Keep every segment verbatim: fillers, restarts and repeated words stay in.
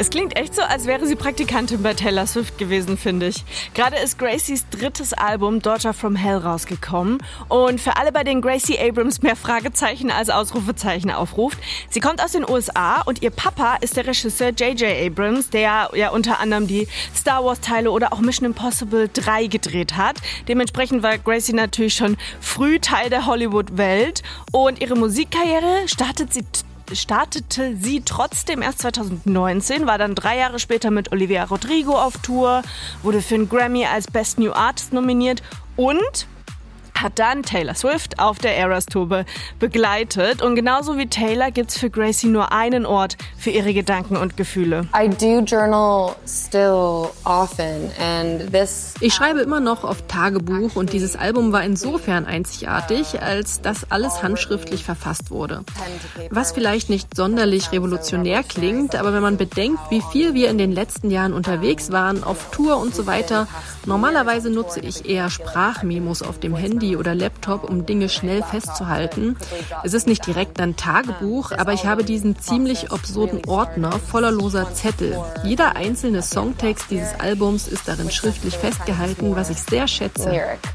Es klingt echt so, als wäre sie Praktikantin bei Taylor Swift gewesen, finde ich. Gerade ist Gracies drittes Album Daughter from Hell rausgekommen. Und für alle, bei denen Gracie Abrams mehr Fragezeichen als Ausrufezeichen aufruft, sie kommt aus den U S A und ihr Papa ist der Regisseur J J Abrams, der ja unter anderem die Star Wars-Teile oder auch Mission Impossible drei gedreht hat. Dementsprechend war Gracie natürlich schon früh Teil der Hollywood-Welt. Und ihre Musikkarriere startet sie startete sie trotzdem erst zwanzig neunzehn, war dann drei Jahre später mit Olivia Rodrigo auf Tour, wurde für einen Grammy als Best New Artist nominiert und hat dann Taylor Swift auf der Eras Tour be- begleitet. Und genauso wie Taylor gibt's für Gracie nur einen Ort für ihre Gedanken und Gefühle. I do journal still often and this Ich schreibe immer noch oft Tagebuch und dieses Album war insofern einzigartig, als das alles handschriftlich verfasst wurde. Was vielleicht nicht sonderlich revolutionär klingt, aber wenn man bedenkt, wie viel wir in den letzten Jahren unterwegs waren, auf Tour und so weiter, normalerweise nutze ich eher Sprachmemos auf dem Handy oder Laptop, um Dinge schnell festzuhalten. Es ist nicht direkt ein Tagebuch, aber ich habe diesen ziemlich absurden Ordner voller loser Zettel. Jeder einzelne Songtext dieses Albums ist darin schriftlich festgehalten, was ich sehr schätze.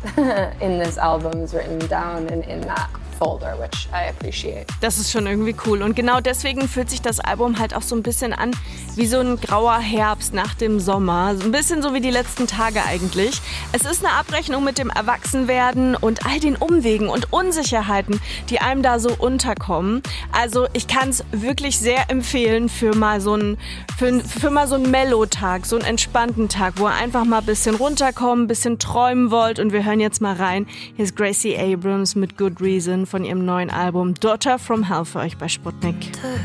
folder, which I appreciate. Das ist schon irgendwie cool. Und genau deswegen fühlt sich das Album halt auch so ein bisschen an wie so ein grauer Herbst nach dem Sommer. So ein bisschen so wie die letzten Tage eigentlich. Es ist eine Abrechnung mit dem Erwachsenwerden und all den Umwegen und Unsicherheiten, die einem da so unterkommen. Also ich kann es wirklich sehr empfehlen für mal so einen für, für mal so einen Mellow-Tag, so einen entspannten Tag, wo ihr einfach mal ein bisschen runterkommen, ein bisschen träumen wollt. Und wir hören jetzt mal rein. Hier ist Gracie Abrams mit Good Reason von ihrem neuen Album Daughter from Hell für euch bei Sputnik.